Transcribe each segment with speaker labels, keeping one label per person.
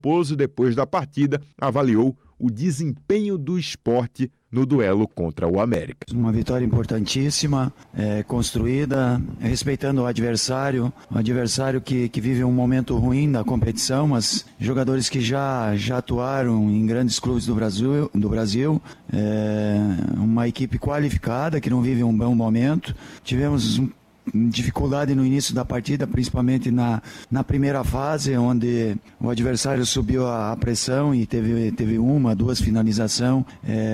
Speaker 1: Dalpozo, depois da partida, avaliou o desempenho do Sport no duelo contra o América.
Speaker 2: Uma vitória importantíssima, construída, respeitando o adversário que vive um momento ruim da competição, mas jogadores que já atuaram em grandes clubes do Brasil, uma equipe qualificada que não vive um bom momento. Tivemos dificuldade no início da partida, principalmente na primeira fase, onde o adversário subiu a pressão e teve uma, duas finalizações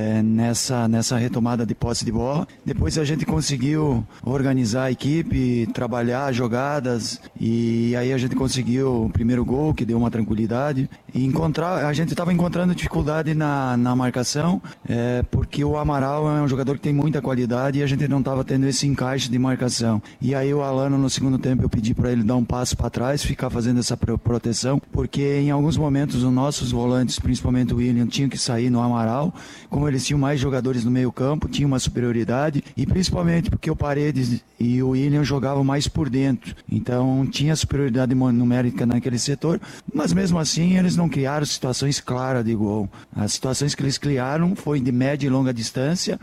Speaker 2: nessa retomada de posse de bola. Depois a gente conseguiu organizar a equipe, trabalhar jogadas, e aí a gente conseguiu o primeiro gol, que deu uma tranquilidade. E a gente estava encontrando dificuldade na marcação, porque o Amaral é um jogador que tem muita qualidade e a gente não estava tendo esse encaixe de marcação. E aí o Alano, no segundo tempo, eu pedi para ele dar um passo para trás, ficar fazendo essa proteção, porque em alguns momentos os nossos volantes, principalmente o William, tinham que sair no Amaral. Como eles tinham mais jogadores no meio campo, tinha uma superioridade, e principalmente porque o Paredes e o William jogavam mais por dentro, então tinha superioridade numérica naquele setor, mas mesmo assim eles não criaram situações claras de gol. As situações que eles criaram foi de média e longa distância,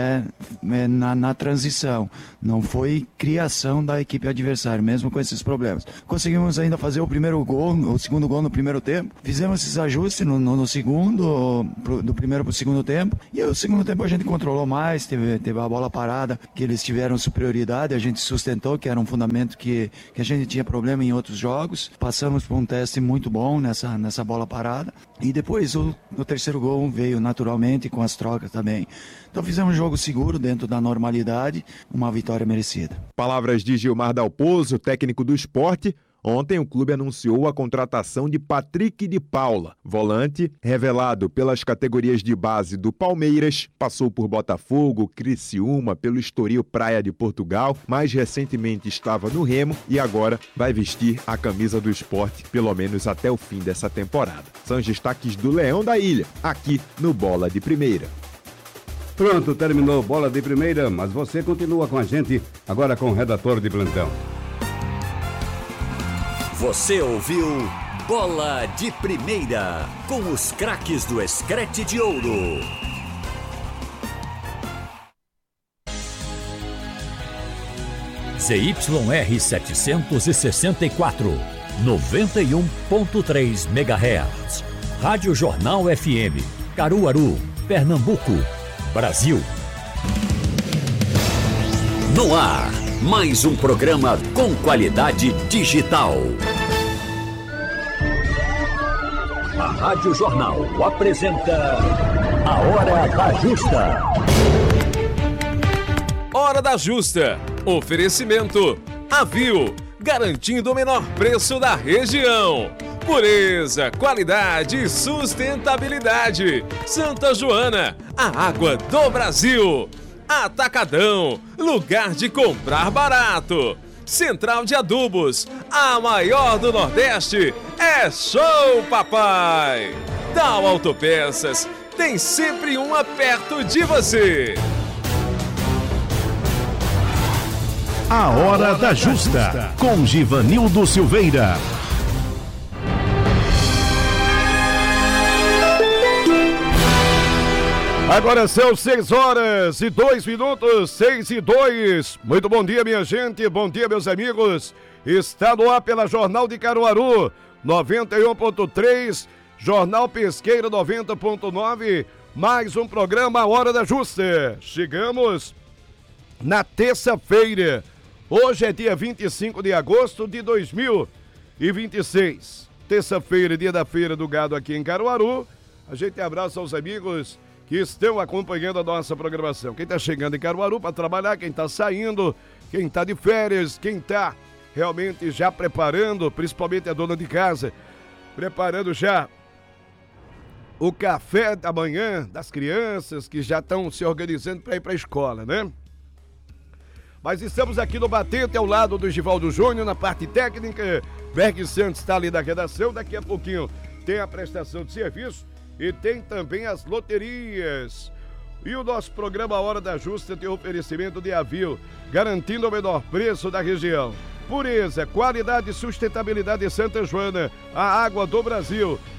Speaker 2: na transição, não foi criação da equipe adversária, mesmo com esses problemas. Conseguimos ainda fazer o segundo gol no primeiro tempo, fizemos esses ajustes no segundo, do primeiro para o segundo tempo, e o segundo tempo a gente controlou mais, teve a bola parada, que eles tiveram superioridade, a gente sustentou, que era um fundamento que a gente tinha problema em outros jogos, passamos por um teste muito bom nessa bola parada, e depois o terceiro gol veio naturalmente com as trocas também. Então fizemos um jogo seguro dentro da normalidade, uma vitória merecida.
Speaker 1: Palavras de Gilmar Dalpozo, técnico do Sport. Ontem o clube anunciou a contratação de Patrick de Paula, volante, revelado pelas categorias de base do Palmeiras, passou por Botafogo, Criciúma, pelo Estoril Praia de Portugal, mais recentemente estava no Remo e agora vai vestir a camisa do Sport, pelo menos até o fim dessa temporada. São os destaques do Leão da Ilha, aqui no Bola de Primeira.
Speaker 3: Pronto, terminou Bola de Primeira, mas você continua com a gente, agora com o redator de plantão.
Speaker 4: Você ouviu Bola de Primeira, com os craques do Screte de Ouro. ZYR 764, 91.3 MHz. Rádio Jornal FM, Caruaru, Pernambuco, Brasil. No ar, mais um programa com qualidade digital. A Rádio Jornal apresenta A Hora da Justa.
Speaker 5: Hora da Justa. Oferecimento Avil, garantindo o menor preço da região. Pureza, qualidade e sustentabilidade. Santa Joana, a água do Brasil. Atacadão, lugar de comprar barato. Central de Adubos, a maior do Nordeste. É show, papai! Tal Autopeças, tem sempre uma perto de você.
Speaker 6: A Hora da Justa, com Givanildo Silveira.
Speaker 7: Agora são 6h02, 6:02. Muito bom dia, minha gente, bom dia, meus amigos. Está no ar pela Jornal de Caruaru, 91.3, Jornal Pesqueira 90.9, mais um programa A Hora da Justa. Chegamos na terça-feira, hoje é dia 25 de agosto de 2026. Terça-feira, dia da Feira do Gado aqui em Caruaru. A gente abraça os amigos que estão acompanhando a nossa programação. Quem está chegando em Caruaru para trabalhar, quem está saindo, quem está de férias, quem está realmente já preparando, principalmente a dona de casa, preparando já o café da manhã das crianças que já estão se organizando para ir para a escola, né? Mas estamos aqui no Batente, ao lado do Givaldo Júnior, na parte técnica. Berg Santos está ali da redação, daqui a pouquinho tem a prestação de serviço. E tem também as loterias. E o nosso programa A Hora da Justa tem oferecimento de Avil, garantindo o menor preço da região. Pureza, qualidade e sustentabilidade de Santa Joana, a água do Brasil.